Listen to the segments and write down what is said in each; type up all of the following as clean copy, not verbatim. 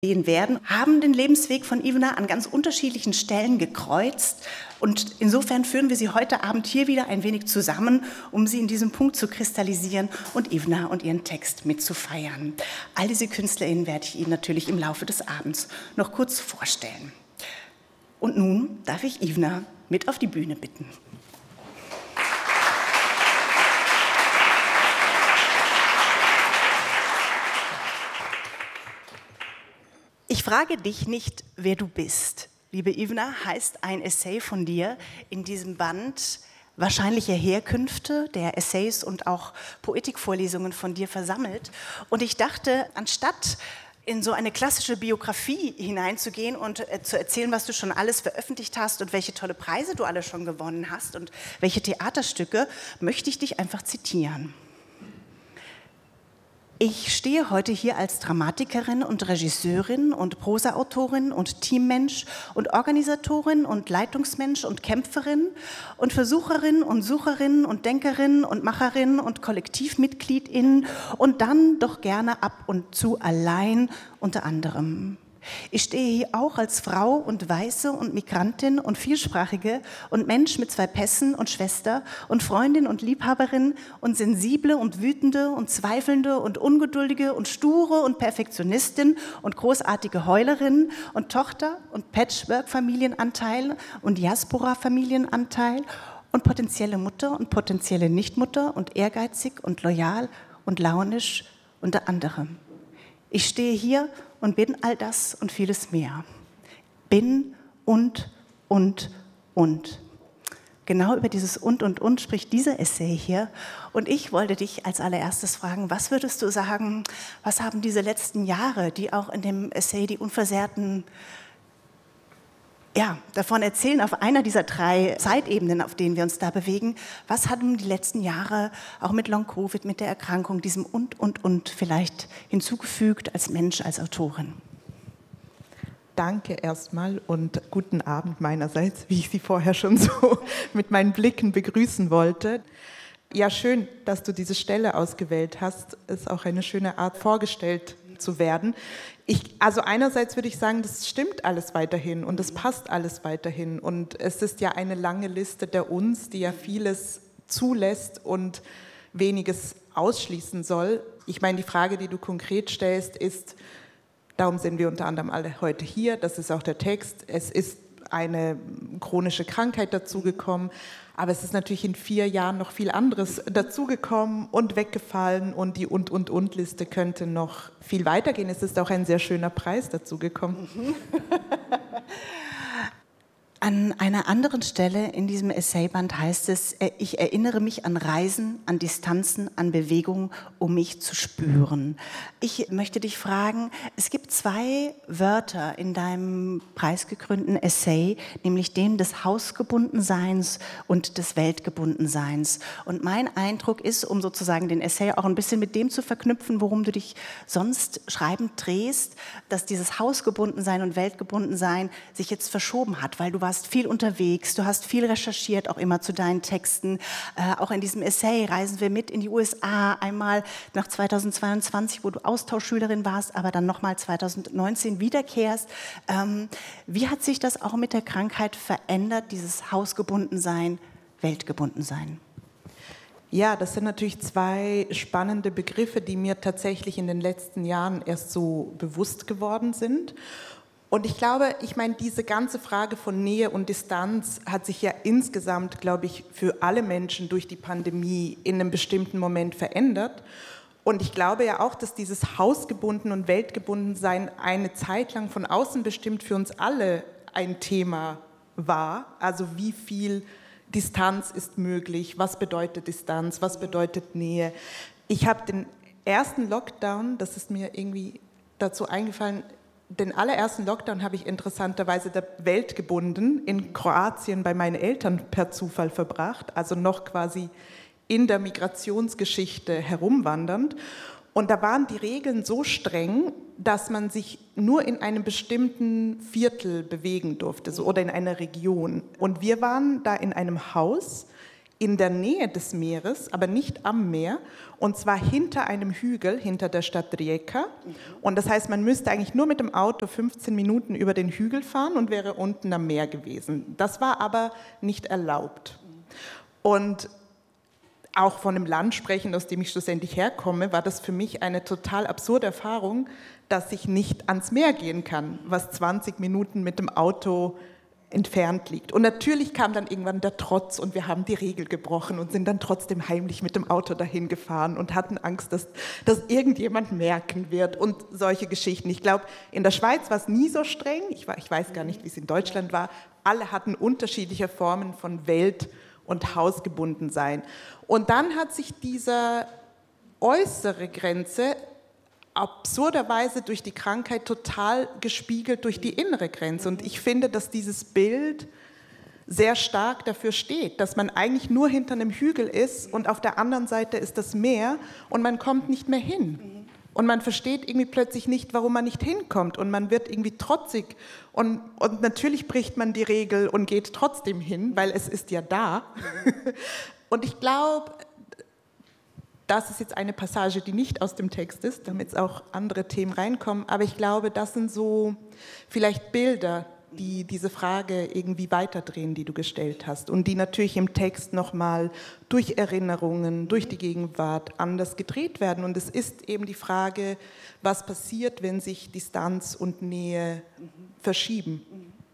gehen werden, haben den Lebensweg von Ivna an ganz unterschiedlichen Stellen gekreuzt. Und insofern führen wir sie heute Abend hier wieder ein wenig zusammen, um sie in diesem Punkt zu kristallisieren und Ivna und ihren Text mitzufeiern. All diese KünstlerInnen werde ich Ihnen natürlich im Laufe des Abends noch kurz vorstellen. Und nun darf ich Ivna mit auf die Bühne bitten. Ich frage dich nicht, wer du bist. Liebe Ivna, heißt ein Essay von dir in diesem Band Wahrscheinliche Herkünfte, der Essays und auch Poetikvorlesungen von dir versammelt. Und ich dachte, anstatt in so eine klassische Biografie hineinzugehen und zu erzählen, was du schon alles veröffentlicht hast und welche tolle Preise du alle schon gewonnen hast und welche Theaterstücke, möchte ich dich einfach zitieren. Ich stehe heute hier als Dramatikerin und Regisseurin und Prosaautorin und Teammensch und Organisatorin und Leitungsmensch und Kämpferin und Versucherin und Sucherin und Denkerin und Macherin und Kollektivmitgliedin und dann doch gerne ab und zu allein unter anderem. Ich stehe hier auch als Frau und Weiße und Migrantin und Vielsprachige und Mensch mit 2 Pässen und Schwester und Freundin und Liebhaberin und Sensible und Wütende und Zweifelnde und Ungeduldige und Sture und Perfektionistin und großartige Heulerin und Tochter und Patchwork-Familienanteil und Diaspora-Familienanteil und potenzielle Mutter und potenzielle Nichtmutter und ehrgeizig und loyal und launisch unter anderem. Ich stehe hier und bin all das und vieles mehr. Bin und. Genau über dieses und spricht dieser Essay hier. Und ich wollte dich als allererstes fragen, was würdest du sagen, was haben diese letzten Jahre, die auch in dem Essay die Unversehrten davon erzählen, auf einer dieser 3 Zeitebenen, auf denen wir uns da bewegen, was haben die letzten Jahre auch mit Long-Covid, mit der Erkrankung, diesem und vielleicht hinzugefügt als Mensch, als Autorin? Danke erstmal und guten Abend meinerseits, wie ich Sie vorher schon so mit meinen Blicken begrüßen wollte. Ja, schön, dass du diese Stelle ausgewählt hast. Ist auch eine schöne Art, vorgestellt zu werden. Also einerseits würde ich sagen, das stimmt alles weiterhin und das passt alles weiterhin. Und es ist ja eine lange Liste der Uns, die ja vieles zulässt und weniges ausschließen soll. Ich meine, die Frage, die du konkret stellst, ist, darum sind wir unter anderem alle heute hier, das ist auch der Text, es ist eine chronische Krankheit dazugekommen, aber es ist natürlich in 4 Jahren noch viel anderes dazugekommen und weggefallen und die Und-Liste könnte noch viel weitergehen. Es ist auch ein sehr schöner Preis dazugekommen. An einer anderen Stelle in diesem Essayband heißt es, ich erinnere mich an Reisen, an Distanzen, an Bewegungen, um mich zu spüren. Ich möchte dich fragen, es gibt 2 Wörter in deinem preisgekrönten Essay, nämlich den des Hausgebundenseins und des Weltgebundenseins. Und mein Eindruck ist, um sozusagen den Essay auch ein bisschen mit dem zu verknüpfen, worum du dich sonst schreibend drehst, dass dieses Hausgebundensein und Weltgebundensein sich jetzt verschoben hat, weil du warst viel unterwegs, du hast viel recherchiert, auch immer zu deinen Texten. Auch in diesem Essay reisen wir mit in die USA, einmal nach 2022, wo du Austauschschülerin warst, aber dann nochmal 2019 wiederkehrst. Wie hat sich das auch mit der Krankheit verändert, dieses Hausgebundensein, Weltgebundensein? Ja, das sind natürlich 2 spannende Begriffe, die mir tatsächlich in den letzten Jahren erst so bewusst geworden sind. Und ich glaube, diese ganze Frage von Nähe und Distanz hat sich ja insgesamt, glaube ich, für alle Menschen durch die Pandemie in einem bestimmten Moment verändert. Und ich glaube ja auch, dass dieses Hausgebunden und Weltgebundensein eine Zeit lang von außen bestimmt für uns alle ein Thema war. Also wie viel Distanz ist möglich, was bedeutet Distanz, was bedeutet Nähe. Ich habe den ersten Lockdown, das ist mir irgendwie dazu eingefallen, den allerersten Lockdown habe ich interessanterweise der Welt gebunden in Kroatien bei meinen Eltern per Zufall verbracht, also noch quasi in der Migrationsgeschichte herumwandernd. Und da waren die Regeln so streng, dass man sich nur in einem bestimmten Viertel bewegen durfte oder in einer Region. Und wir waren da in einem Haus in der Nähe des Meeres, aber nicht am Meer, und zwar hinter einem Hügel, hinter der Stadt Rijeka. Und das heißt, man müsste eigentlich nur mit dem Auto 15 Minuten über den Hügel fahren und wäre unten am Meer gewesen. Das war aber nicht erlaubt. Und auch von dem Land sprechen, aus dem ich schlussendlich herkomme, war das für mich eine total absurde Erfahrung, dass ich nicht ans Meer gehen kann, was 20 Minuten mit dem Auto entfernt liegt. Und natürlich kam dann irgendwann der Trotz und wir haben die Regel gebrochen und sind dann trotzdem heimlich mit dem Auto dahin gefahren und hatten Angst, dass irgendjemand merken wird und solche Geschichten. Ich glaube, in der Schweiz war es nie so streng. Ich weiß gar nicht, wie es in Deutschland war. Alle hatten unterschiedliche Formen von Welt- und Hausgebundensein. Und dann hat sich diese äußere Grenze absurderweise durch die Krankheit total gespiegelt durch die innere Grenze. Und ich finde, dass dieses Bild sehr stark dafür steht, dass man eigentlich nur hinter einem Hügel ist und auf der anderen Seite ist das Meer und man kommt nicht mehr hin. Und man versteht irgendwie plötzlich nicht, warum man nicht hinkommt und man wird irgendwie trotzig und natürlich bricht man die Regel und geht trotzdem hin, weil es ist ja da. Und ich glaube, das ist jetzt eine Passage, die nicht aus dem Text ist, damit auch andere Themen reinkommen, aber ich glaube, das sind so vielleicht Bilder, die diese Frage irgendwie weiterdrehen, die du gestellt hast und die natürlich im Text nochmal durch Erinnerungen, durch die Gegenwart anders gedreht werden. Und es ist eben die Frage, was passiert, wenn sich Distanz und Nähe verschieben.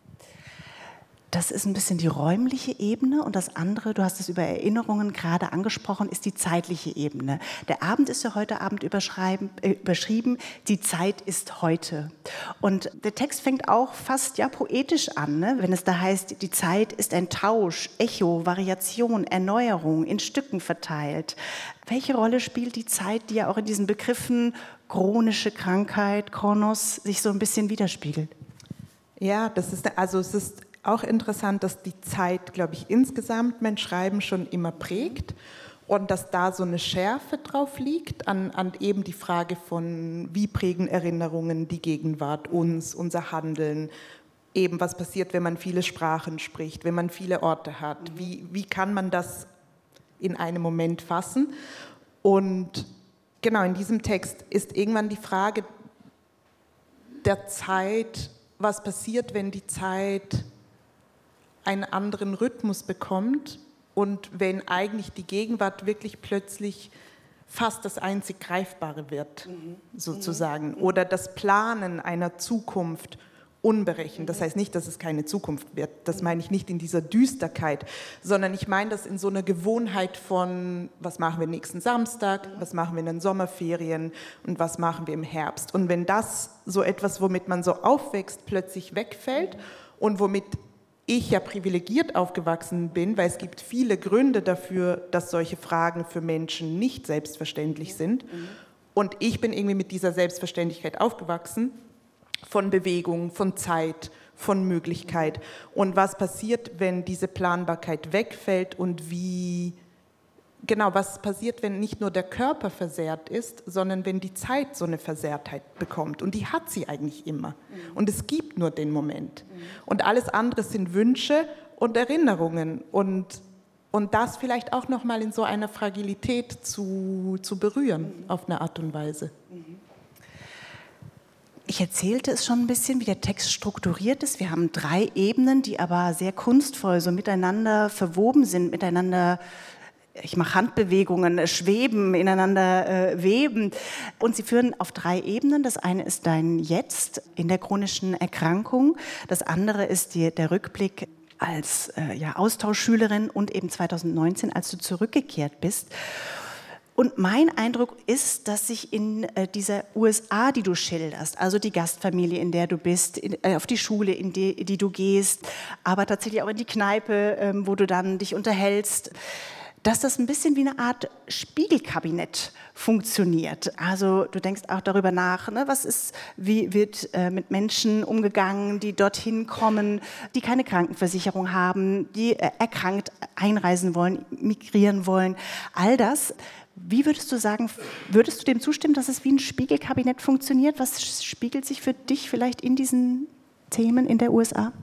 Das ist ein bisschen die räumliche Ebene und das andere, du hast es über Erinnerungen gerade angesprochen, ist die zeitliche Ebene. Der Abend ist ja heute Abend überschrieben, die Zeit ist heute. Und der Text fängt auch fast poetisch an, ne? Wenn es da heißt, die Zeit ist ein Tausch, Echo, Variation, Erneuerung, in Stücken verteilt. Welche Rolle spielt die Zeit, die ja auch in diesen Begriffen chronische Krankheit, Chronos, sich so ein bisschen widerspiegelt? Ja, es ist auch interessant, dass die Zeit, glaube ich, insgesamt mein Schreiben schon immer prägt und dass da so eine Schärfe drauf liegt an eben die Frage von, wie prägen Erinnerungen die Gegenwart uns, unser Handeln, eben was passiert, wenn man viele Sprachen spricht, wenn man viele Orte hat, wie kann man das in einem Moment fassen? Und genau, in diesem Text ist irgendwann die Frage der Zeit, was passiert, wenn die Zeit einen anderen Rhythmus bekommt und wenn eigentlich die Gegenwart wirklich plötzlich fast das einzig Greifbare wird, sozusagen. Oder das Planen einer Zukunft unberechenbar. Das heißt nicht, dass es keine Zukunft wird. Das meine ich nicht in dieser Düsterkeit, sondern ich meine das in so einer Gewohnheit von, was machen wir nächsten Samstag, was machen wir in den Sommerferien und was machen wir im Herbst. Und wenn das so etwas, womit man so aufwächst, plötzlich wegfällt und womit ich ja privilegiert aufgewachsen bin, weil es gibt viele Gründe dafür, dass solche Fragen für Menschen nicht selbstverständlich sind. Und ich bin irgendwie mit dieser Selbstverständlichkeit aufgewachsen, von Bewegung, von Zeit, von Möglichkeit. Und was passiert, wenn diese Planbarkeit wegfällt und was passiert, wenn nicht nur der Körper versehrt ist, sondern wenn die Zeit so eine Versehrtheit bekommt. Und die hat sie eigentlich immer. Und es gibt nur den Moment. Und alles andere sind Wünsche und Erinnerungen. Und das vielleicht auch nochmal in so einer Fragilität zu berühren, auf eine Art und Weise. Ich erzählte es schon ein bisschen, wie der Text strukturiert ist. Wir haben 3 Ebenen, die aber sehr kunstvoll so miteinander verwoben sind, miteinander, ich mache Handbewegungen, schweben, ineinander weben. Und sie führen auf 3 Ebenen. Das eine ist dein Jetzt in der chronischen Erkrankung. Das andere ist der Rückblick als Austauschschülerin und eben 2019, als du zurückgekehrt bist. Und mein Eindruck ist, dass sich in dieser USA, die du schilderst, also die Gastfamilie, in der du bist, auf die Schule, in die du gehst, aber tatsächlich auch in die Kneipe, wo du dann dich unterhältst, dass das ein bisschen wie eine Art Spiegelkabinett funktioniert. Also du denkst auch darüber nach, ne, wie wird mit Menschen umgegangen, die dorthin kommen, die keine Krankenversicherung haben, die erkrankt einreisen wollen, migrieren wollen, all das. Wie würdest du sagen, würdest du dem zustimmen, dass es wie ein Spiegelkabinett funktioniert? Was spiegelt sich für dich vielleicht in diesen Themen in der USA?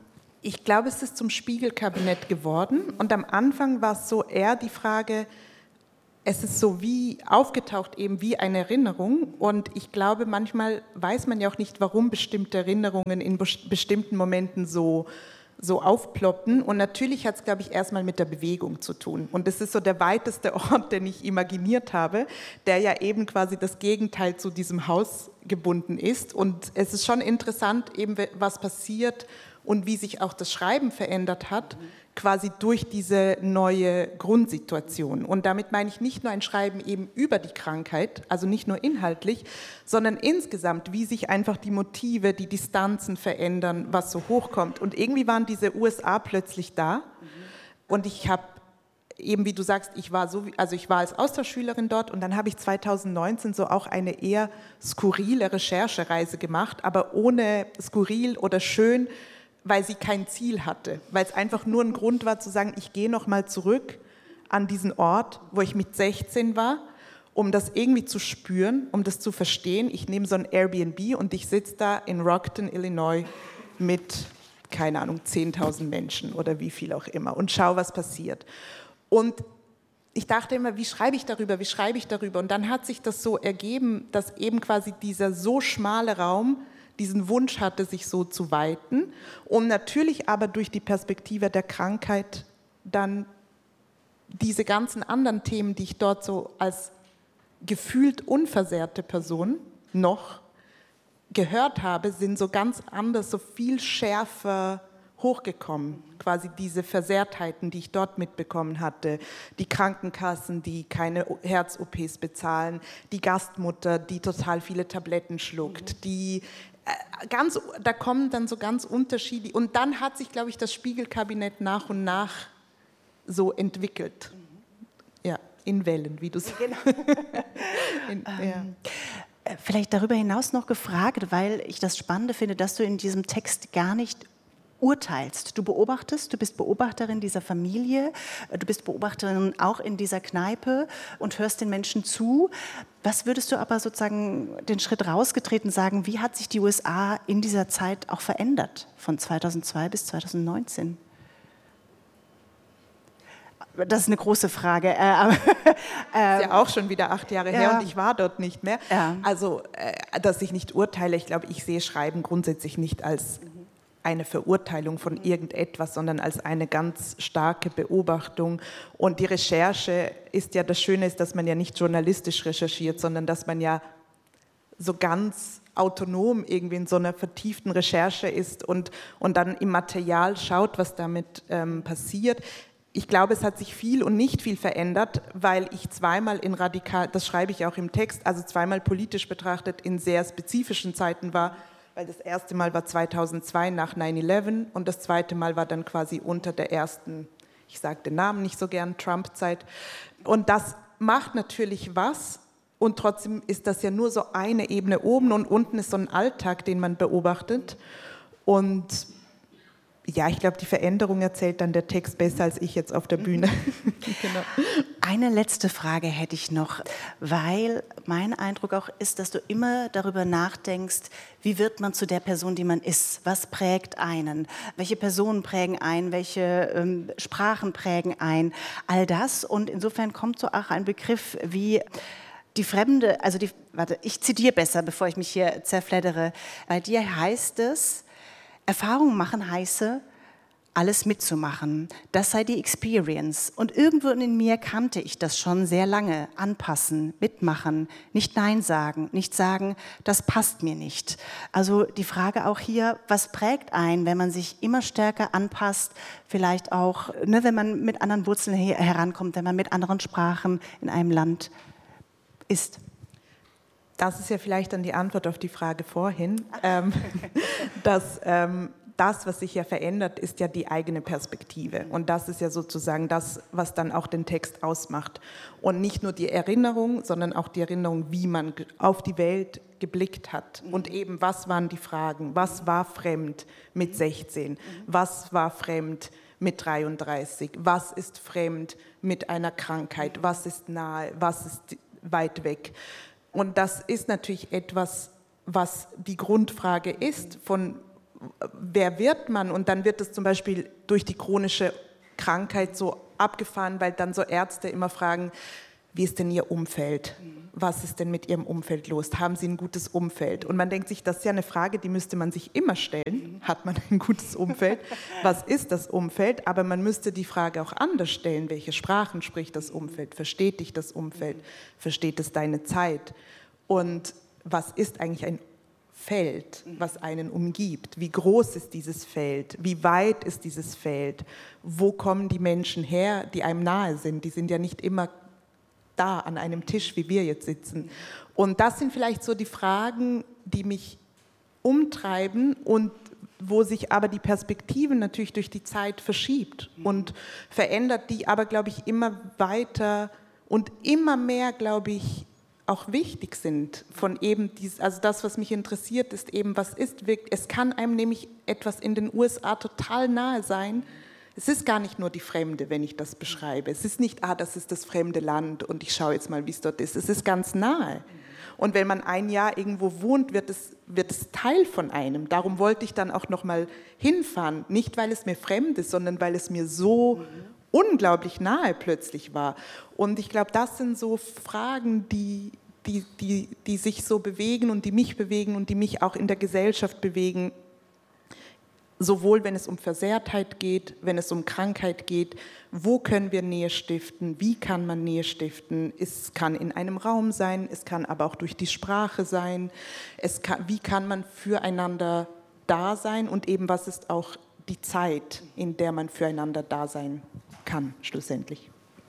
ich glaube, es ist zum Spiegelkabinett geworden. Und am Anfang war es so eher die Frage, es ist so wie aufgetaucht eben wie eine Erinnerung. Und ich glaube, manchmal weiß man ja auch nicht, warum bestimmte Erinnerungen in bestimmten Momenten so aufploppen. Und natürlich hat es, glaube ich, erstmal mit der Bewegung zu tun. Und das ist so der weiteste Ort, den ich imaginiert habe, der ja eben quasi das Gegenteil zu diesem Haus gebunden ist. Und es ist schon interessant, eben was passiert und wie sich auch das Schreiben verändert hat, quasi durch diese neue Grundsituation. Und damit meine ich nicht nur ein Schreiben eben über die Krankheit, also nicht nur inhaltlich, sondern insgesamt, wie sich einfach die Motive, die Distanzen verändern, was so hochkommt. Und irgendwie waren diese USA plötzlich da. Und ich habe eben, wie du sagst, ich war als Austauschschülerin dort und dann habe ich 2019 so auch eine eher skurrile Recherchereise gemacht, aber ohne skurril oder schön, weil sie kein Ziel hatte, weil es einfach nur ein Grund war zu sagen, ich gehe nochmal zurück an diesen Ort, wo ich mit 16 war, um das irgendwie zu spüren, um das zu verstehen. Ich nehme so ein Airbnb und ich sitze da in Rockton, Illinois mit, keine Ahnung, 10.000 Menschen oder wie viel auch immer und schaue, was passiert. Und ich dachte immer, wie schreibe ich darüber? Und dann hat sich das so ergeben, dass eben quasi dieser so schmale Raum diesen Wunsch hatte, sich so zu weiten und natürlich aber durch die Perspektive der Krankheit dann diese ganzen anderen Themen, die ich dort so als gefühlt unversehrte Person noch gehört habe, sind so ganz anders, so viel schärfer hochgekommen. Quasi diese Versehrtheiten, die ich dort mitbekommen hatte, die Krankenkassen, die keine Herz-OPs bezahlen, die Gastmutter, die total viele Tabletten schluckt, da kommen dann so ganz unterschiedliche, und dann hat sich, glaube ich, das Spiegelkabinett nach und nach so entwickelt. Ja, in Wellen, wie du sagst. Genau. Vielleicht darüber hinaus noch gefragt, weil ich das Spannende finde, dass du in diesem Text gar nicht urteilst. Du beobachtest, du bist Beobachterin dieser Familie, du bist Beobachterin auch in dieser Kneipe und hörst den Menschen zu. Was würdest du aber sozusagen den Schritt rausgetreten sagen, wie hat sich die USA in dieser Zeit auch verändert, von 2002 bis 2019? Das ist eine große Frage. Ist ja auch schon wieder 8 Jahre her und ich war dort nicht mehr. Ja. Also, dass ich nicht urteile, ich glaube, ich sehe Schreiben grundsätzlich nicht als eine Verurteilung von irgendetwas, sondern als eine ganz starke Beobachtung. Und die Recherche ist ja, das Schöne ist, dass man ja nicht journalistisch recherchiert, sondern dass man ja so ganz autonom irgendwie in so einer vertieften Recherche ist und dann im Material schaut, was damit passiert. Ich glaube, es hat sich viel und nicht viel verändert, weil ich zweimal das schreibe ich auch im Text, also zweimal politisch betrachtet in sehr spezifischen Zeiten war, weil das erste Mal war 2002 nach 9/11 und das zweite Mal war dann quasi unter der ersten, ich sage den Namen nicht so gern, Trump-Zeit. Und das macht natürlich was und trotzdem ist das ja nur so eine Ebene oben und unten ist so ein Alltag, den man beobachtet. Und ja, ich glaube, die Veränderung erzählt dann der Text besser als ich jetzt auf der Bühne. Genau. Eine letzte Frage hätte ich noch, weil mein Eindruck auch ist, dass du immer darüber nachdenkst, wie wird man zu der Person, die man ist? Was prägt einen? Welche Personen prägen ein? Welche Sprachen prägen ein? All das. Und insofern kommt so auch ein Begriff wie die Fremde, ich zitiere besser, bevor ich mich hier zerfleddere. Bei dir heißt es, Erfahrung machen heiße, alles mitzumachen. Das sei die Experience. Und irgendwo in mir kannte ich das schon sehr lange. Anpassen, mitmachen, nicht Nein sagen, nicht sagen, das passt mir nicht. Also die Frage auch hier, was prägt einen, wenn man sich immer stärker anpasst, vielleicht auch, wenn man mit anderen Wurzeln herankommt, wenn man mit anderen Sprachen in einem Land ist? Das ist ja vielleicht dann die Antwort auf die Frage vorhin, dass das, was sich ja verändert, ist ja die eigene Perspektive. Und das ist ja sozusagen das, was dann auch den Text ausmacht. Und nicht nur die Erinnerung, sondern auch die Erinnerung, wie man auf die Welt geblickt hat. Und eben, was waren die Fragen? Was war fremd mit 16? Was war fremd mit 33? Was ist fremd mit einer Krankheit? Was ist nahe? Was ist weit weg? Und das ist natürlich etwas, was die Grundfrage ist, von wer wird man? Und dann wird es zum Beispiel durch die chronische Krankheit so abgefahren, weil dann so Ärzte immer fragen, wie ist denn Ihr Umfeld? Was ist denn mit Ihrem Umfeld los? Haben Sie ein gutes Umfeld? Und man denkt sich, das ist ja eine Frage, die müsste man sich immer stellen. Hat man ein gutes Umfeld? Was ist das Umfeld? Aber man müsste die Frage auch anders stellen. Welche Sprachen spricht das Umfeld? Versteht dich das Umfeld? Versteht es deine Zeit? Und was ist eigentlich ein Feld, was einen umgibt? Wie groß ist dieses Feld? Wie weit ist dieses Feld? Wo kommen die Menschen her, die einem nahe sind? Die sind ja nicht immer da an einem Tisch, wie wir jetzt sitzen. Und das sind vielleicht so die Fragen, die mich umtreiben und wo sich aber die Perspektive natürlich durch die Zeit verschiebt und verändert, die aber, glaube ich, immer weiter und immer mehr, glaube ich, auch wichtig sind von eben also das, was mich interessiert, ist eben, was ist wirklich, es kann einem nämlich etwas in den USA total nahe sein. Es ist gar nicht nur die Fremde, wenn ich das beschreibe. Es ist nicht, das ist das fremde Land und ich schaue jetzt mal, wie es dort ist. Es ist ganz nahe. Und wenn man ein Jahr irgendwo wohnt, wird es Teil von einem. Darum wollte ich dann auch noch mal hinfahren. Nicht, weil es mir fremd ist, sondern weil es mir so unglaublich nahe plötzlich war. Und ich glaube, das sind so Fragen, die sich so bewegen und die mich bewegen und die mich auch in der Gesellschaft bewegen. Sowohl wenn es um Versehrtheit geht, wenn es um Krankheit geht, wo können wir Nähe stiften, wie kann man Nähe stiften? Es kann in einem Raum sein, es kann aber auch durch die Sprache sein. Wie kann man füreinander da sein und eben was ist auch die Zeit, in der man füreinander da sein kann, schlussendlich.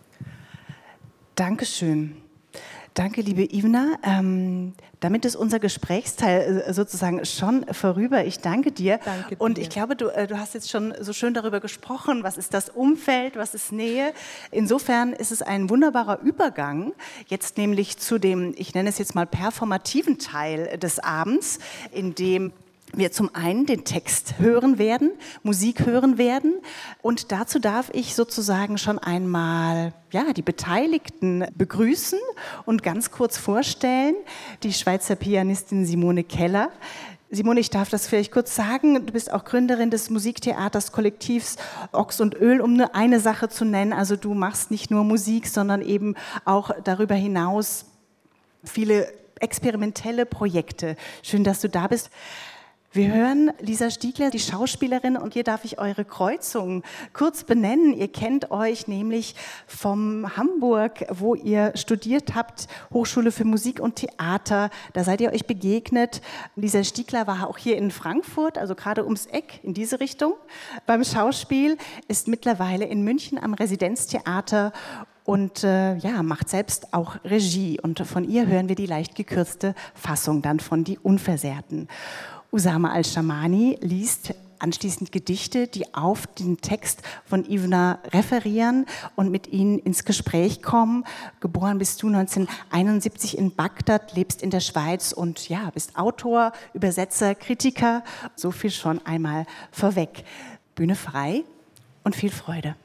Dankeschön. Danke, liebe Ivna. Damit ist unser Gesprächsteil sozusagen schon vorüber. Ich danke dir. Danke dir. Und ich glaube, du hast jetzt schon so schön darüber gesprochen, was ist das Umfeld, was ist Nähe. Insofern ist es ein wunderbarer Übergang, jetzt nämlich zu dem, ich nenne es jetzt mal performativen Teil des Abends, in dem wir zum einen den Text hören werden, Musik hören werden und dazu darf ich sozusagen schon einmal die Beteiligten begrüßen und ganz kurz vorstellen, die Schweizer Pianistin Simone Keller. Simone, ich darf das vielleicht kurz sagen, du bist auch Gründerin des Musiktheaters Kollektivs Ochs und Öl, um nur eine Sache zu nennen, also du machst nicht nur Musik, sondern eben auch darüber hinaus viele experimentelle Projekte. Schön, dass du da bist. Wir hören Lisa Stiegler, die Schauspielerin, und hier darf ich eure Kreuzung kurz benennen. Ihr kennt euch nämlich vom Hamburg, wo ihr studiert habt, Hochschule für Musik und Theater. Da seid ihr euch begegnet. Lisa Stiegler war auch hier in Frankfurt, also gerade ums Eck in diese Richtung beim Schauspiel, ist mittlerweile in München am Residenztheater und macht selbst auch Regie. Und von ihr hören wir die leicht gekürzte Fassung dann von Die Unversehrten. Usama Al-Shamani liest anschließend Gedichte, die auf den Text von Ivna referieren und mit ihnen ins Gespräch kommen. Geboren bist du 1971 in Bagdad, lebst in der Schweiz und bist Autor, Übersetzer, Kritiker. So viel schon einmal vorweg. Bühne frei und viel Freude.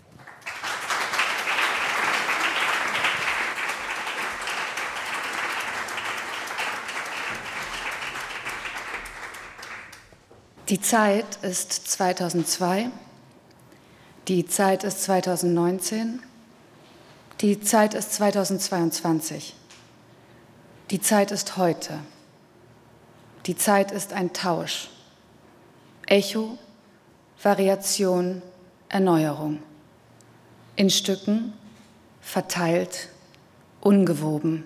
Die Zeit ist 2002, die Zeit ist 2019, die Zeit ist 2022, die Zeit ist heute, die Zeit ist ein Tausch, Echo, Variation, Erneuerung, in Stücken, verteilt, ungewoben.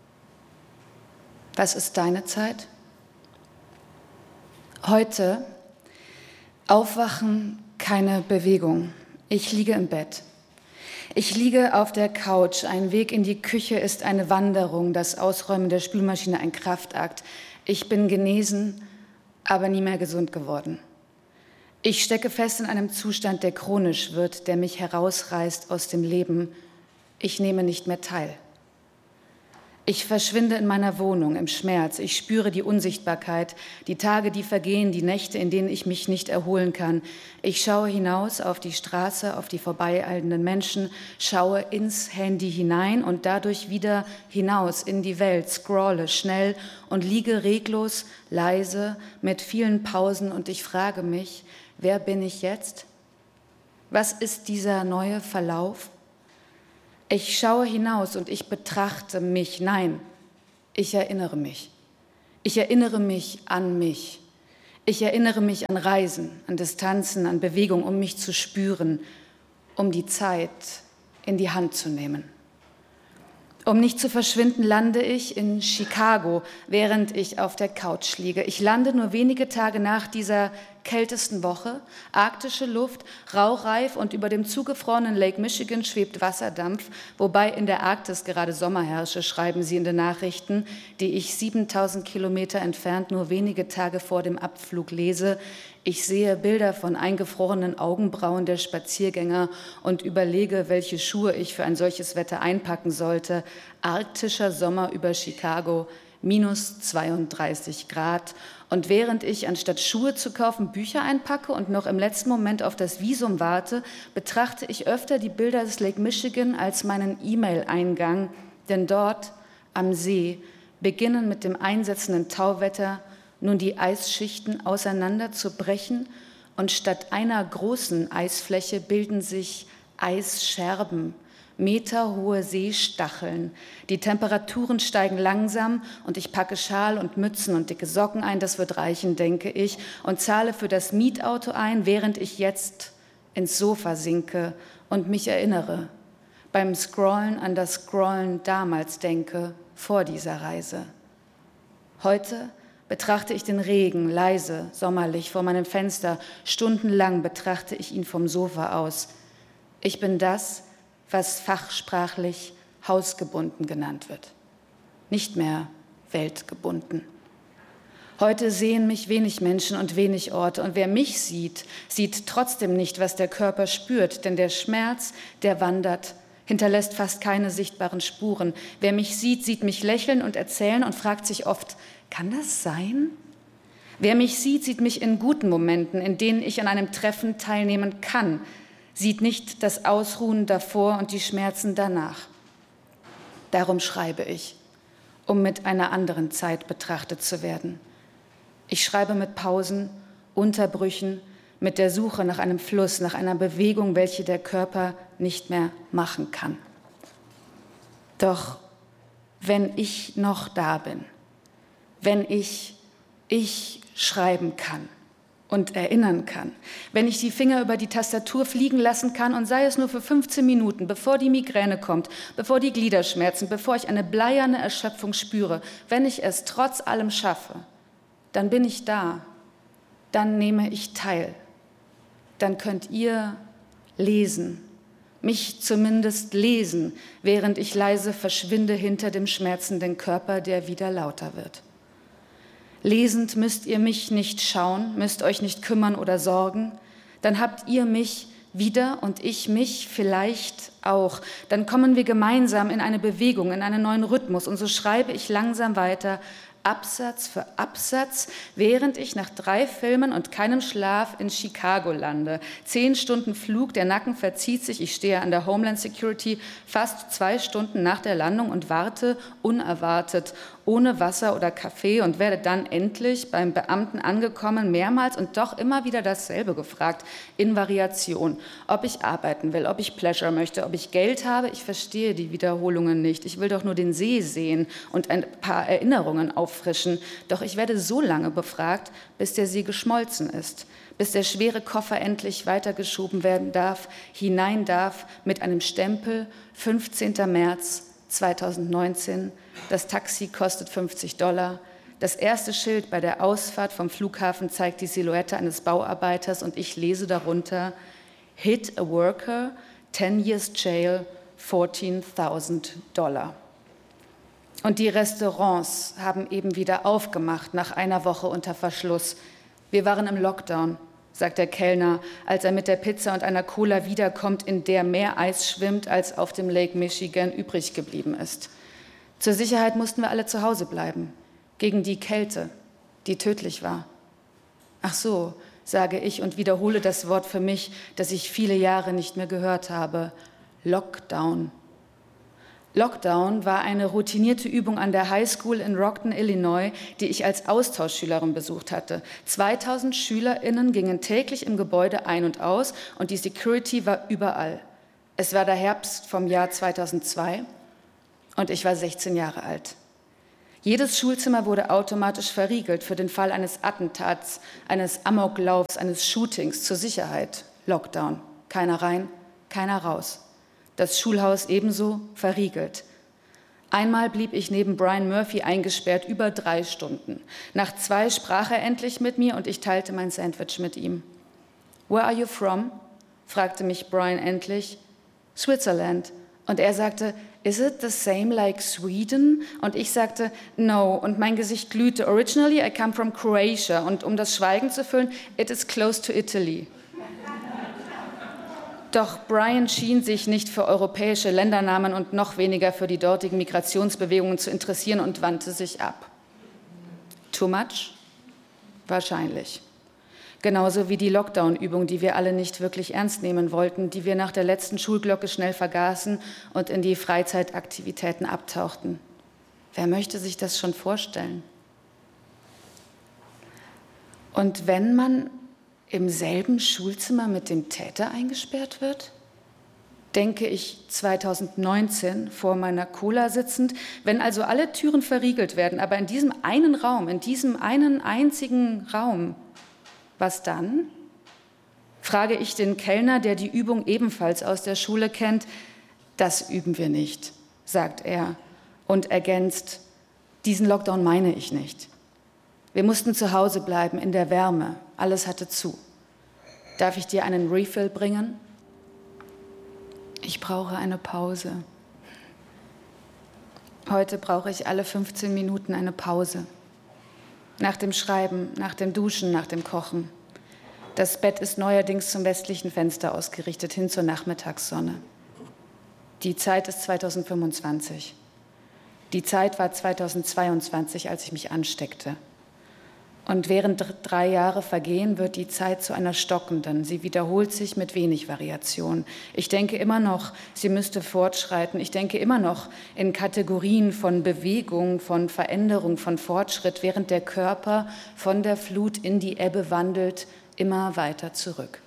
Was ist deine Zeit? Heute aufwachen, keine Bewegung. Ich liege im Bett. Ich liege auf der Couch. Ein Weg in die Küche ist eine Wanderung, das Ausräumen der Spülmaschine ein Kraftakt. Ich bin genesen, aber nie mehr gesund geworden. Ich stecke fest in einem Zustand, der chronisch wird, der mich herausreißt aus dem Leben. Ich nehme nicht mehr teil. Ich verschwinde in meiner Wohnung im Schmerz. Ich spüre die Unsichtbarkeit, die Tage, die vergehen, die Nächte, in denen ich mich nicht erholen kann. Ich schaue hinaus auf die Straße, auf die vorbeieilenden Menschen, schaue ins Handy hinein und dadurch wieder hinaus in die Welt, scrolle schnell und liege reglos, leise, mit vielen Pausen und ich frage mich, wer bin ich jetzt? Was ist dieser neue Verlauf? Ich schaue hinaus und ich betrachte mich. Nein, ich erinnere mich. Ich erinnere mich an mich. Ich erinnere mich an Reisen, an Distanzen, an Bewegung, um mich zu spüren, um die Zeit in die Hand zu nehmen. Um nicht zu verschwinden, lande ich in Chicago, während ich auf der Couch liege. Ich lande nur wenige Tage nach dieser kältesten Woche. Arktische Luft, rauchreif und über dem zugefrorenen Lake Michigan schwebt Wasserdampf, wobei in der Arktis gerade Sommer herrsche, schreiben sie in den Nachrichten, die ich 7000 Kilometer entfernt nur wenige Tage vor dem Abflug lese. Ich sehe Bilder von eingefrorenen Augenbrauen der Spaziergänger und überlege, welche Schuhe ich für ein solches Wetter einpacken sollte. Arktischer Sommer über Chicago, minus 32 Grad. Und während ich, anstatt Schuhe zu kaufen, Bücher einpacke und noch im letzten Moment auf das Visum warte, betrachte ich öfter die Bilder des Lake Michigan als meinen E-Mail-Eingang. Denn dort am See beginnen mit dem einsetzenden Tauwetter nun die Eisschichten auseinanderzubrechen und statt einer großen Eisfläche bilden sich Eisscherben, meterhohe Seestacheln. Die Temperaturen steigen langsam und ich packe Schal und Mützen und dicke Socken ein, das wird reichen, denke ich, und zahle für das Mietauto ein, während ich jetzt ins Sofa sinke und mich erinnere, beim Scrollen an das Scrollen damals denke, vor dieser Reise. Heute betrachte ich den Regen, leise, sommerlich, vor meinem Fenster. Stundenlang betrachte ich ihn vom Sofa aus. Ich bin das, was fachsprachlich hausgebunden genannt wird. Nicht mehr weltgebunden. Heute sehen mich wenig Menschen und wenig Orte. Und wer mich sieht, sieht trotzdem nicht, was der Körper spürt. Denn der Schmerz, der wandert, hinterlässt fast keine sichtbaren Spuren. Wer mich sieht, sieht mich lächeln und erzählen und fragt sich oft, kann das sein? Wer mich sieht, sieht mich in guten Momenten, in denen ich an einem Treffen teilnehmen kann, sieht nicht das Ausruhen davor und die Schmerzen danach. Darum schreibe ich, um mit einer anderen Zeit betrachtet zu werden. Ich schreibe mit Pausen, Unterbrüchen, mit der Suche nach einem Fluss, nach einer Bewegung, welche der Körper nicht mehr machen kann. Doch wenn ich noch da bin, wenn ich schreiben kann und erinnern kann, wenn ich die Finger über die Tastatur fliegen lassen kann und sei es nur für 15 Minuten, bevor die Migräne kommt, bevor die Gliederschmerzen, bevor ich eine bleierne Erschöpfung spüre, wenn ich es trotz allem schaffe, dann bin ich da, dann nehme ich teil, dann könnt ihr lesen, mich zumindest lesen, während ich leise verschwinde hinter dem schmerzenden Körper, der wieder lauter wird. Lesend müsst ihr mich nicht schauen, müsst euch nicht kümmern oder sorgen. Dann habt ihr mich wieder und ich mich vielleicht auch. Dann kommen wir gemeinsam in eine Bewegung, in einen neuen Rhythmus. Und so schreibe ich langsam weiter, Absatz für Absatz, während ich nach 3 Filmen und keinem Schlaf in Chicago lande. 10 Stunden Flug, der Nacken verzieht sich, ich stehe an der Homeland Security fast 2 Stunden nach der Landung und warte unerwartet, ohne Wasser oder Kaffee und werde dann endlich beim Beamten angekommen, mehrmals und doch immer wieder dasselbe gefragt, in Variation. Ob ich arbeiten will, ob ich Pleasure möchte, ob ich Geld habe, ich verstehe die Wiederholungen nicht. Ich will doch nur den See sehen und ein paar Erinnerungen auffrischen. Doch ich werde so lange befragt, bis der See geschmolzen ist, bis der schwere Koffer endlich weitergeschoben werden darf, hinein darf mit einem Stempel, 15. März 2019, das Taxi kostet $50. Das erste Schild bei der Ausfahrt vom Flughafen zeigt die Silhouette eines Bauarbeiters und ich lese darunter, Hit a worker, 10 years jail, $14,000. Und die Restaurants haben eben wieder aufgemacht nach einer Woche unter Verschluss. Wir waren im Lockdown, sagt der Kellner, als er mit der Pizza und einer Cola wiederkommt, in der mehr Eis schwimmt, als auf dem Lake Michigan übrig geblieben ist. Zur Sicherheit mussten wir alle zu Hause bleiben, gegen die Kälte, die tödlich war. Ach so, sage ich und wiederhole das Wort für mich, das ich viele Jahre nicht mehr gehört habe. Lockdown. Lockdown war eine routinierte Übung an der High School in Rockton, Illinois, die ich als Austauschschülerin besucht hatte. 2000 SchülerInnen gingen täglich im Gebäude ein und aus und die Security war überall. Es war der Herbst vom Jahr 2002 und ich war 16 Jahre alt. Jedes Schulzimmer wurde automatisch verriegelt für den Fall eines Attentats, eines Amoklaufs, eines Shootings zur Sicherheit. Lockdown. Keiner rein, keiner raus. Das Schulhaus ebenso verriegelt. Einmal blieb ich neben Brian Murphy eingesperrt über 3 Stunden. Nach 2 sprach er endlich mit mir und ich teilte mein Sandwich mit ihm. Where are you from? Fragte mich Brian endlich. Switzerland. Und er sagte, is it the same like Sweden? Und ich sagte, no. Und mein Gesicht glühte. Originally I come from Croatia. Und um das Schweigen zu füllen, it is close to Italy. Doch Brian schien sich nicht für europäische Ländernamen und noch weniger für die dortigen Migrationsbewegungen zu interessieren und wandte sich ab. Too much? Wahrscheinlich. Genauso wie die Lockdown-Übung, die wir alle nicht wirklich ernst nehmen wollten, die wir nach der letzten Schulglocke schnell vergaßen und in die Freizeitaktivitäten abtauchten. Wer möchte sich das schon vorstellen? Und wenn man im selben Schulzimmer mit dem Täter eingesperrt wird? Denke ich 2019 vor meiner Cola sitzend, wenn also alle Türen verriegelt werden, aber in diesem einen Raum, in diesem einen einzigen Raum, was dann? Frage ich den Kellner, der die Übung ebenfalls aus der Schule kennt. Das üben wir nicht, sagt er und ergänzt, diesen Lockdown meine ich nicht. Wir mussten zu Hause bleiben, in der Wärme. Alles hatte zu. Darf ich dir einen Refill bringen? Ich brauche eine Pause. Heute brauche ich alle 15 Minuten eine Pause. Nach dem Schreiben, nach dem Duschen, nach dem Kochen. Das Bett ist neuerdings zum westlichen Fenster ausgerichtet, hin zur Nachmittagssonne. Die Zeit ist 2025. Die Zeit war 2022, als ich mich ansteckte. Und während 3 Jahre vergehen, wird die Zeit zu einer stockenden. Sie wiederholt sich mit wenig Variation. Ich denke immer noch, sie müsste fortschreiten. Ich denke immer noch in Kategorien von Bewegung, von Veränderung, von Fortschritt, während der Körper von der Flut in die Ebbe wandelt, immer weiter zurück.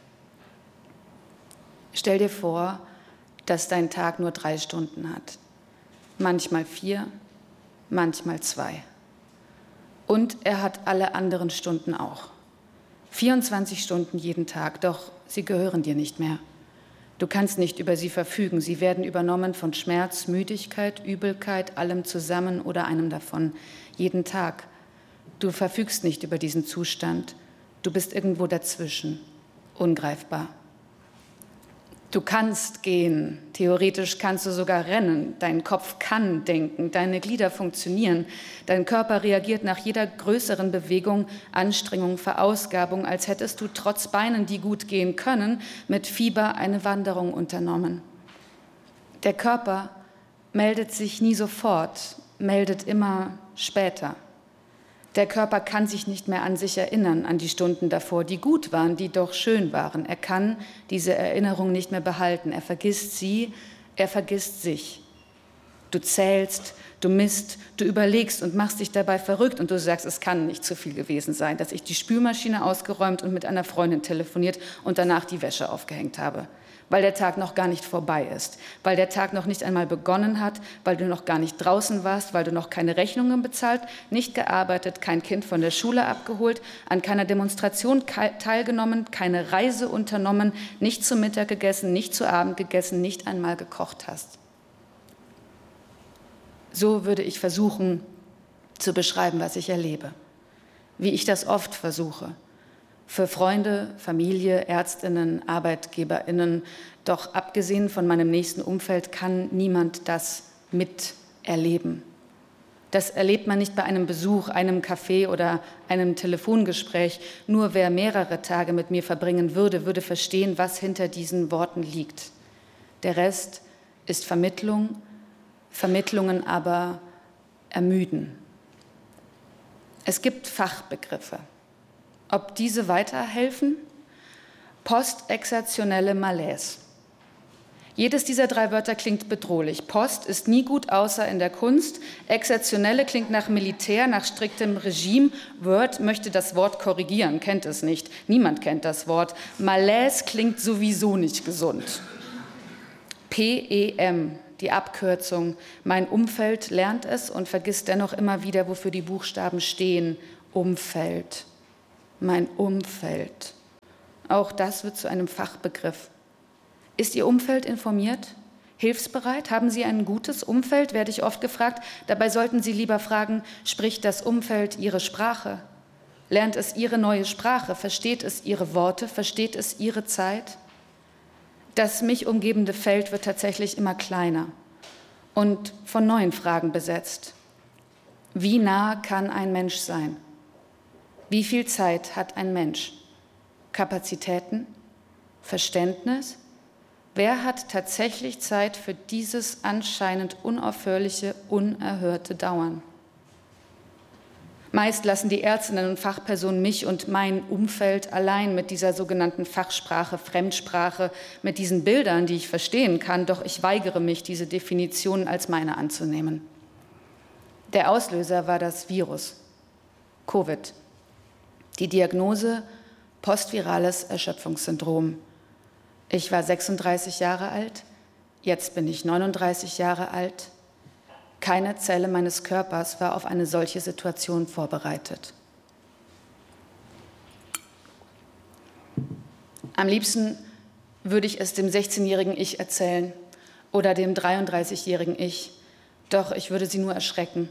Stell dir vor, dass dein Tag nur 3 Stunden hat. Manchmal 4, manchmal 2. Und er hat alle anderen Stunden auch. 24 Stunden jeden Tag, doch sie gehören dir nicht mehr. Du kannst nicht über sie verfügen. Sie werden übernommen von Schmerz, Müdigkeit, Übelkeit, allem zusammen oder einem davon. Jeden Tag. Du verfügst nicht über diesen Zustand. Du bist irgendwo dazwischen. Ungreifbar. Du kannst gehen, theoretisch kannst du sogar rennen, dein Kopf kann denken, deine Glieder funktionieren, dein Körper reagiert nach jeder größeren Bewegung, Anstrengung, Verausgabung, als hättest du trotz Beinen, die gut gehen können, mit Fieber eine Wanderung unternommen. Der Körper meldet sich nie sofort, meldet immer später. Der Körper kann sich nicht mehr an sich erinnern, an die Stunden davor, die gut waren, die doch schön waren. Er kann diese Erinnerung nicht mehr behalten. Er vergisst sie, er vergisst sich. Du zählst, du misst, du überlegst und machst dich dabei verrückt und du sagst, es kann nicht zu viel gewesen sein, dass ich die Spülmaschine ausgeräumt und mit einer Freundin telefoniert und danach die Wäsche aufgehängt habe. Weil der Tag noch gar nicht vorbei ist, weil der Tag noch nicht einmal begonnen hat, weil du noch gar nicht draußen warst, weil du noch keine Rechnungen bezahlt, nicht gearbeitet, kein Kind von der Schule abgeholt, an keiner Demonstration teilgenommen, keine Reise unternommen, nicht zu Mittag gegessen, nicht zu Abend gegessen, nicht einmal gekocht hast. So würde ich versuchen zu beschreiben, was ich erlebe, wie ich das oft versuche. Für Freunde, Familie, Ärztinnen, ArbeitgeberInnen. Doch abgesehen von meinem nächsten Umfeld kann niemand das miterleben. Das erlebt man nicht bei einem Besuch, einem Café oder einem Telefongespräch. Nur wer mehrere Tage mit mir verbringen würde, würde verstehen, was hinter diesen Worten liegt. Der Rest ist Vermittlung, Vermittlungen aber ermüden. Es gibt Fachbegriffe. Ob diese weiterhelfen? Postexertionelle Malaise. Jedes dieser 3 Wörter klingt bedrohlich. Post ist nie gut, außer in der Kunst. Exertionelle klingt nach Militär, nach striktem Regime. Word möchte das Wort korrigieren, kennt es nicht. Niemand kennt das Wort. Malaise klingt sowieso nicht gesund. PEM, die Abkürzung. Mein Umfeld lernt es und vergisst dennoch immer wieder, wofür die Buchstaben stehen. Umfeld. Mein Umfeld. Auch das wird zu einem Fachbegriff. Ist Ihr Umfeld informiert? Hilfsbereit? Haben Sie ein gutes Umfeld? Werde ich oft gefragt. Dabei sollten Sie lieber fragen, spricht das Umfeld Ihre Sprache? Lernt es Ihre neue Sprache? Versteht es Ihre Worte? Versteht es Ihre Zeit? Das mich umgebende Feld wird tatsächlich immer kleiner und von neuen Fragen besetzt. Wie nah kann ein Mensch sein? Wie viel Zeit hat ein Mensch? Kapazitäten? Verständnis? Wer hat tatsächlich Zeit für dieses anscheinend unaufhörliche, unerhörte Dauern? Meist lassen die Ärztinnen und Fachpersonen mich und mein Umfeld allein mit dieser sogenannten Fachsprache, Fremdsprache, mit diesen Bildern, die ich verstehen kann, doch ich weigere mich, diese Definitionen als meine anzunehmen. Der Auslöser war das Virus, Covid. Die Diagnose postvirales Erschöpfungssyndrom. Ich war 36 Jahre alt, jetzt bin ich 39 Jahre alt. Keine Zelle meines Körpers war auf eine solche Situation vorbereitet. Am liebsten würde ich es dem 16-jährigen Ich erzählen oder dem 33-jährigen Ich, doch ich würde sie nur erschrecken.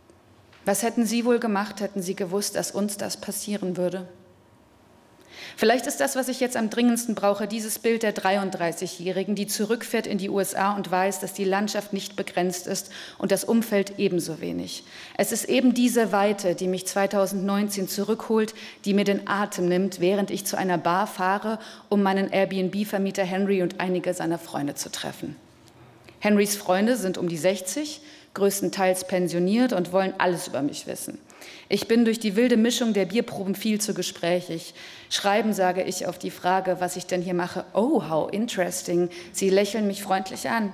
Was hätten Sie wohl gemacht, hätten Sie gewusst, dass uns das passieren würde? Vielleicht ist das, was ich jetzt am dringendsten brauche, dieses Bild der 33-Jährigen, die zurückfährt in die USA und weiß, dass die Landschaft nicht begrenzt ist und das Umfeld ebenso wenig. Es ist eben diese Weite, die mich 2019 zurückholt, die mir den Atem nimmt, während ich zu einer Bar fahre, um meinen Airbnb-Vermieter Henry und einige seiner Freunde zu treffen. Henrys Freunde sind um die 60, größtenteils pensioniert und wollen alles über mich wissen. Ich bin durch die wilde Mischung der Bierproben viel zu gesprächig. Schreiben sage ich auf die Frage, was ich denn hier mache. Oh, how interesting. Sie lächeln mich freundlich an.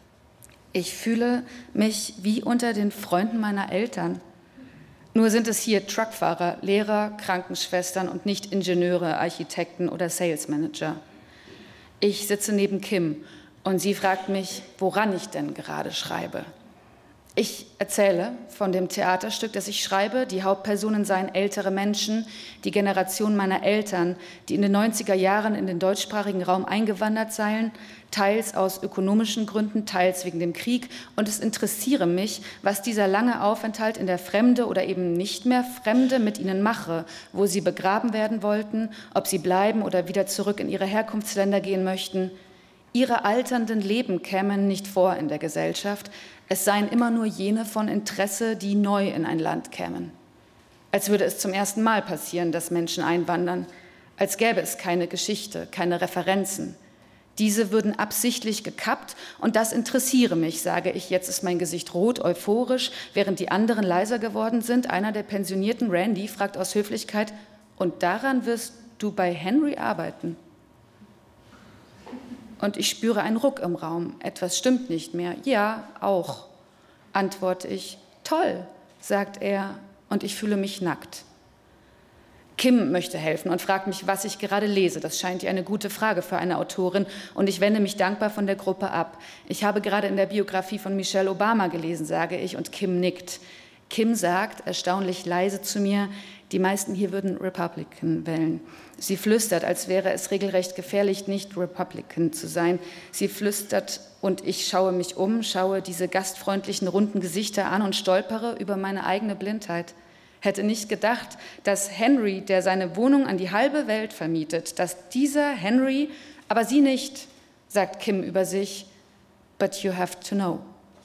Ich fühle mich wie unter den Freunden meiner Eltern. Nur sind es hier Truckfahrer, Lehrer, Krankenschwestern und nicht Ingenieure, Architekten oder Sales Manager. Ich sitze neben Kim und sie fragt mich, woran ich denn gerade schreibe. Ich erzähle von dem Theaterstück, das ich schreibe. Die Hauptpersonen seien ältere Menschen, die Generation meiner Eltern, die in den 90er Jahren in den deutschsprachigen Raum eingewandert seien, teils aus ökonomischen Gründen, teils wegen dem Krieg. Und es interessiere mich, was dieser lange Aufenthalt in der Fremde oder eben nicht mehr Fremde mit ihnen mache, wo sie begraben werden wollten, ob sie bleiben oder wieder zurück in ihre Herkunftsländer gehen möchten. Ihre alternden Leben kämen nicht vor in der Gesellschaft. Es seien immer nur jene von Interesse, die neu in ein Land kämen. Als würde es zum ersten Mal passieren, dass Menschen einwandern. Als gäbe es keine Geschichte, keine Referenzen. Diese würden absichtlich gekappt und das interessiere mich, sage ich. Jetzt ist mein Gesicht rot, euphorisch, während die anderen leiser geworden sind. Einer der pensionierten, Randy, fragt aus Höflichkeit, und daran wirst du bei Henry arbeiten? Und ich spüre einen Ruck im Raum. Etwas stimmt nicht mehr. Ja, auch, antworte ich. Toll, sagt er, und ich fühle mich nackt. Kim möchte helfen und fragt mich, was ich gerade lese. Das scheint ihr eine gute Frage für eine Autorin und ich wende mich dankbar von der Gruppe ab. Ich habe gerade in der Biografie von Michelle Obama gelesen, sage ich, und Kim nickt. Kim sagt, erstaunlich leise zu mir, die meisten hier würden Republican wählen. Sie flüstert, als wäre es regelrecht gefährlich, nicht Republican zu sein. Sie flüstert und ich schaue mich um, schaue diese gastfreundlichen, runden Gesichter an und stolpere über meine eigene Blindheit. Hätte nicht gedacht, dass Henry, der seine Wohnung an die halbe Welt vermietet, dass dieser Henry, aber sie nicht, sagt Kim über sich, but you have to know.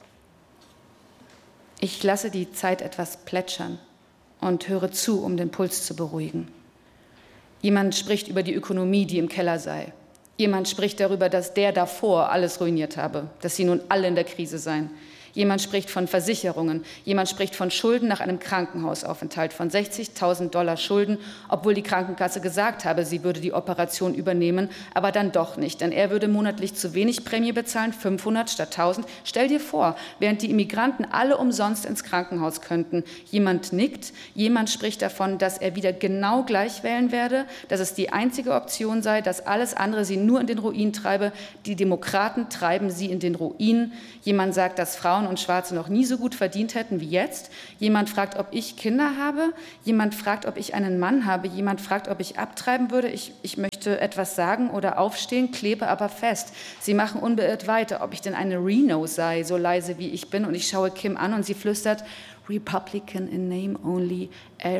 Ich lasse die Zeit etwas plätschern und höre zu, um den Puls zu beruhigen. Jemand spricht über die Ökonomie, die im Keller sei. Jemand spricht darüber, dass der davor alles ruiniert habe, dass sie nun alle in der Krise seien. Jemand spricht von Versicherungen. Jemand spricht von Schulden nach einem Krankenhausaufenthalt, von $60.000 Schulden, obwohl die Krankenkasse gesagt habe, sie würde die Operation übernehmen, aber dann doch nicht. Denn er würde monatlich zu wenig Prämie bezahlen, 500 statt 1000. Stell dir vor, während die Immigranten alle umsonst ins Krankenhaus könnten. Jemand nickt, jemand spricht davon, dass er wieder genau gleich wählen werde, dass es die einzige Option sei, dass alles andere sie nur in den Ruin treibe. Die Demokraten treiben sie in den Ruin. Jemand sagt, dass Frauen und Schwarze noch nie so gut verdient hätten wie jetzt. Jemand fragt, ob ich Kinder habe. Jemand fragt, ob ich einen Mann habe. Jemand fragt, ob ich abtreiben würde. Ich möchte etwas sagen oder aufstehen, klebe aber fest. Sie machen unbeirrt weiter, ob ich denn eine Reno sei, so leise wie ich bin. Und ich schaue Kim an und sie flüstert, Republican in name only,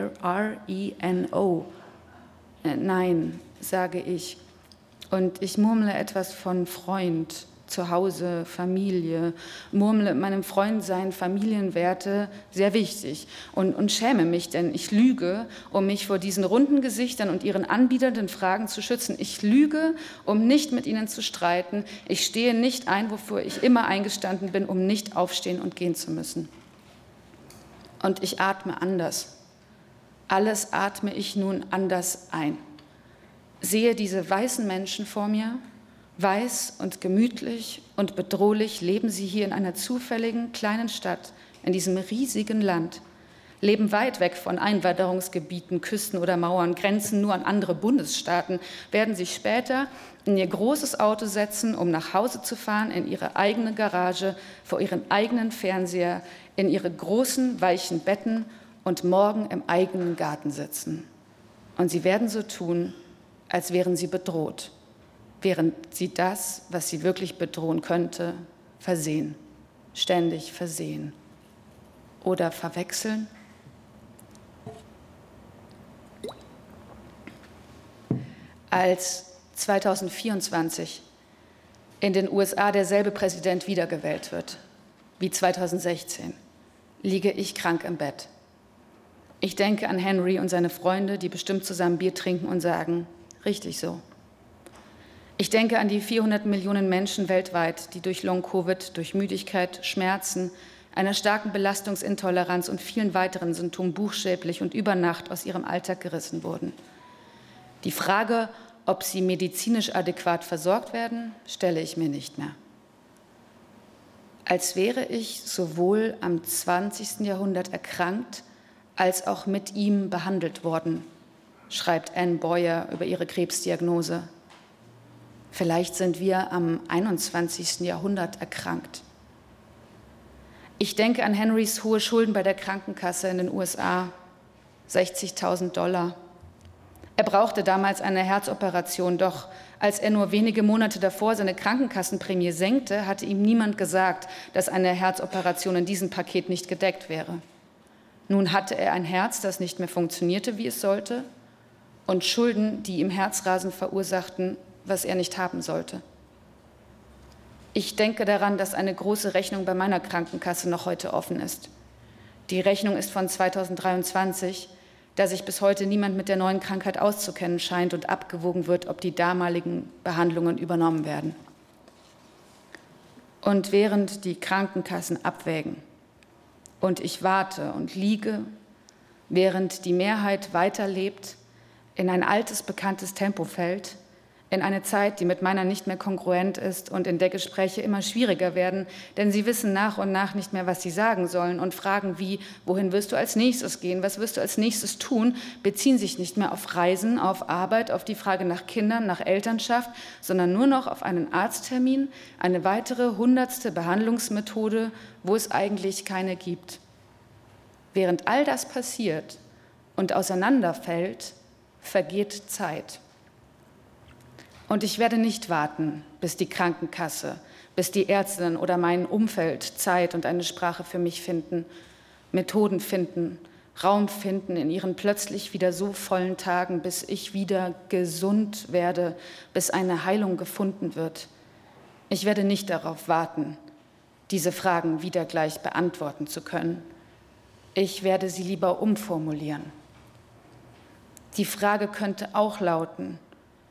R-E-N-O. Nein, sage ich. Und ich murmle etwas von Freund, Zuhause, Familie, murmle meinem Freund seinen Familienwerte, sehr wichtig, und schäme mich, denn ich lüge, um mich vor diesen runden Gesichtern und ihren anbiedernden Fragen zu schützen. Ich lüge, um nicht mit ihnen zu streiten. Ich stehe nicht ein, wofür ich immer eingestanden bin, um nicht aufstehen und gehen zu müssen. Und ich atme anders. Alles atme ich nun anders ein. Sehe diese weißen Menschen vor mir. Weiß und gemütlich und bedrohlich leben sie hier in einer zufälligen kleinen Stadt, in diesem riesigen Land, leben weit weg von Einwanderungsgebieten, Küsten oder Mauern, grenzen nur an andere Bundesstaaten, werden sich später in ihr großes Auto setzen, um nach Hause zu fahren, in ihre eigene Garage, vor ihren eigenen Fernseher, in ihre großen, weichen Betten und morgen im eigenen Garten sitzen. Und sie werden so tun, als wären sie bedroht, während sie das, was sie wirklich bedrohen könnte, versehen, ständig versehen oder verwechseln. Als 2024 in den USA derselbe Präsident wiedergewählt wird wie 2016, liege ich krank im Bett. Ich denke an Henry und seine Freunde, die bestimmt zusammen Bier trinken und sagen, richtig so. Ich denke an die 400 Millionen Menschen weltweit, die durch Long-Covid, durch Müdigkeit, Schmerzen, einer starken Belastungsintoleranz und vielen weiteren Symptomen buchstäblich und über Nacht aus ihrem Alltag gerissen wurden. Die Frage, ob sie medizinisch adäquat versorgt werden, stelle ich mir nicht mehr. Als wäre ich sowohl am 20. Jahrhundert erkrankt, als auch mit ihm behandelt worden, schreibt Anne Boyer über ihre Krebsdiagnose. Vielleicht sind wir am 21. Jahrhundert erkrankt. Ich denke an Henrys hohe Schulden bei der Krankenkasse in den USA, $60.000. Er brauchte damals eine Herzoperation, doch als er nur wenige Monate davor seine Krankenkassenprämie senkte, hatte ihm niemand gesagt, dass eine Herzoperation in diesem Paket nicht gedeckt wäre. Nun hatte er ein Herz, das nicht mehr funktionierte, wie es sollte, und Schulden, die ihm Herzrasen verursachten, was er nicht haben sollte. Ich denke daran, dass eine große Rechnung bei meiner Krankenkasse noch heute offen ist. Die Rechnung ist von 2023, da sich bis heute niemand mit der neuen Krankheit auszukennen scheint und abgewogen wird, ob die damaligen Behandlungen übernommen werden. Und während die Krankenkassen abwägen und ich warte und liege, während die Mehrheit weiterlebt, in ein altes, bekanntes Tempo fällt, in eine Zeit, die mit meiner nicht mehr kongruent ist und in der Gespräche immer schwieriger werden, denn sie wissen nach und nach nicht mehr, was sie sagen sollen, und Fragen wie, wohin wirst du als nächstes gehen, was wirst du als nächstes tun, beziehen sich nicht mehr auf Reisen, auf Arbeit, auf die Frage nach Kindern, nach Elternschaft, sondern nur noch auf einen Arzttermin, eine weitere 100. Behandlungsmethode, wo es eigentlich keine gibt. Während all das passiert und auseinanderfällt, vergeht Zeit. Und ich werde nicht warten, bis die Krankenkasse, bis die Ärztinnen oder mein Umfeld Zeit und eine Sprache für mich finden, Methoden finden, Raum finden in ihren plötzlich wieder so vollen Tagen, bis ich wieder gesund werde, bis eine Heilung gefunden wird. Ich werde nicht darauf warten, diese Fragen wieder gleich beantworten zu können. Ich werde sie lieber umformulieren. Die Frage könnte auch lauten: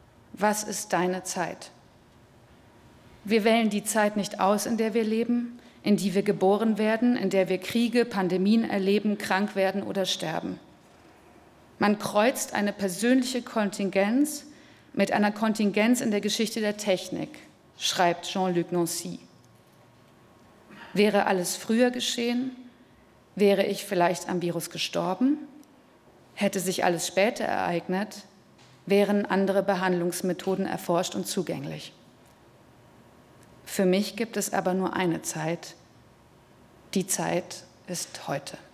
Was ist deine Zeit? Wir wählen die Zeit nicht aus, in der wir leben. in die wir geboren werden, in der wir Kriege, Pandemien erleben, krank werden oder sterben. Man kreuzt eine persönliche Kontingenz mit einer Kontingenz in der Geschichte der Technik, schreibt Jean-Luc Nancy. Wäre alles früher geschehen, wäre ich vielleicht am Virus gestorben, hätte sich alles später ereignet, wären andere Behandlungsmethoden erforscht und zugänglich. Für mich gibt es aber nur eine Zeit. Die Zeit ist heute.